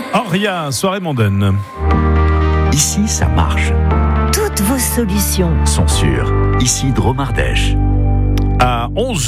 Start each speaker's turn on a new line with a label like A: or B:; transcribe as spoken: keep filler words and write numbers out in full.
A: Auria, soirée mondaine.
B: Ici, ça marche.
C: Toutes vos solutions
B: sont sûres. Ici, Dromardèche.
A: À onze